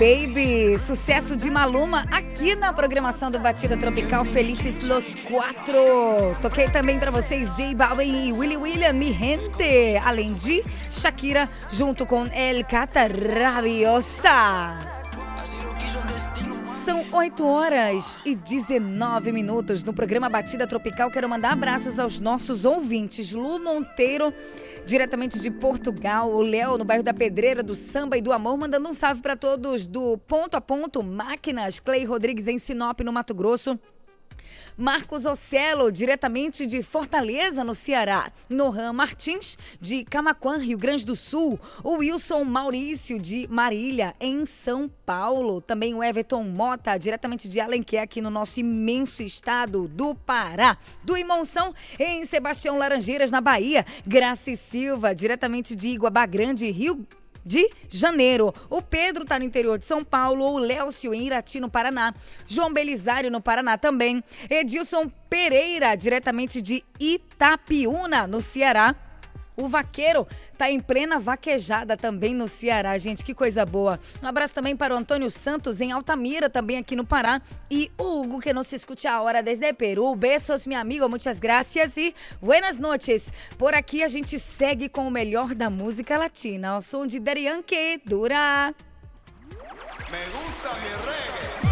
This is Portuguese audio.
Baby, sucesso de Maluma aqui na programação do Batida Tropical. Felices los quatro. Toquei também pra vocês J Balvin e Willy William, Mi Gente, além de Shakira junto com El Cata Rabiosa. São 8h19 no programa Batida Tropical. Quero mandar abraços aos nossos ouvintes. Lu Monteiro, diretamente de Portugal. O Léo, no bairro da Pedreira, do Samba e do Amor, mandando um salve para todos do Ponto a Ponto Máquinas. Clay Rodrigues, em Sinop, no Mato Grosso. Marcos Ocelo, diretamente de Fortaleza, no Ceará. Nohan Martins, de Camaquã, Rio Grande do Sul. O Wilson Maurício, de Marília, em São Paulo. Também o Everton Mota, diretamente de Alenquer, aqui no nosso imenso estado do Pará. Do Imonção, em Sebastião Laranjeiras, na Bahia. Graci Silva, diretamente de Iguabá Grande, Rio de Janeiro. O Pedro tá no interior de São Paulo. O Lécio em Irati, no Paraná. João Belisário, no Paraná também. Edilson Pereira, diretamente de Itapiúna, no Ceará. O Vaqueiro tá em plena vaquejada também no Ceará, gente, que coisa boa. Um abraço também para o Antônio Santos, em Altamira, também aqui no Pará. E o Hugo, que não se escute a hora desde Peru. Besos, meu amigo, muitas gracias e buenas noches. Por aqui a gente segue com o melhor da música latina, ao som de Daddy Yankee, Dura. Me gusta mi rey.